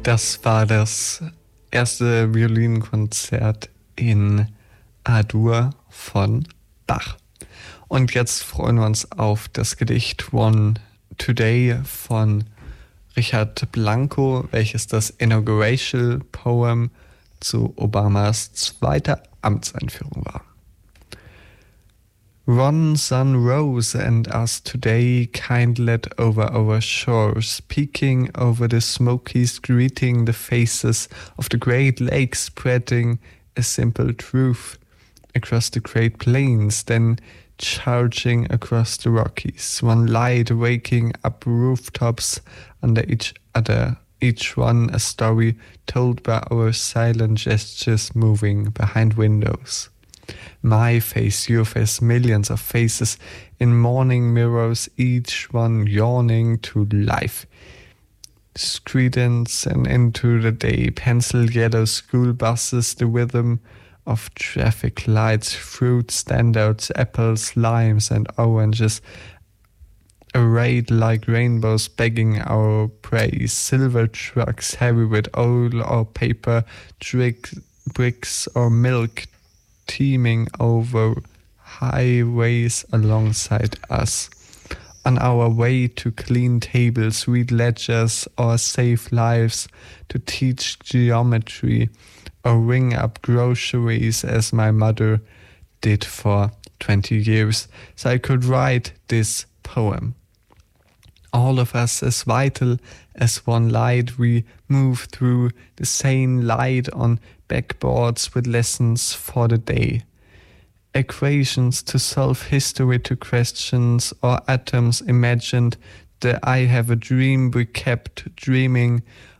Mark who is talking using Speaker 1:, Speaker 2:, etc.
Speaker 1: Das war das erste Violinkonzert in A-Dur von Bach. Und jetzt freuen wir uns auf das Gedicht One Today von Richard Blanco, welches das Inaugural Poem zu Obamas zweiter Amtseinführung war. One sun rose and us today kindled over our shores, peeking over the Smokies, greeting the faces of the great lakes, spreading a simple truth across the great plains, then charging across the Rockies. One light waking up rooftops under each other, each one a story told by our silent gestures moving behind windows. My face, your face, millions of faces in morning mirrors, each one yawning to life. Credence and into the day, pencil yellow school buses, the rhythm of traffic lights, fruit standouts, apples, limes and oranges, arrayed like rainbows begging our praise, silver trucks heavy with oil or paper, bricks or milk, teeming over highways alongside us. On our way to clean tables, read ledgers, or save lives, to teach geometry, or ring up groceries as my mother did for 20 years, so I could write this poem. All of us as vital as one light, we move through the same light on backboards with lessons for the day. Equations to solve, history to questions, or atoms imagined. The I have a dream we kept dreaming